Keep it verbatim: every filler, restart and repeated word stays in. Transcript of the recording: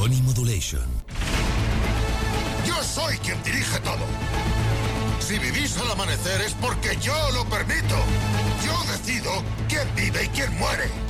Sony Modulation. Yo soy quien dirige todo. Si vivís al amanecer es porque yo lo permito. Yo decido quién vive y quién muere.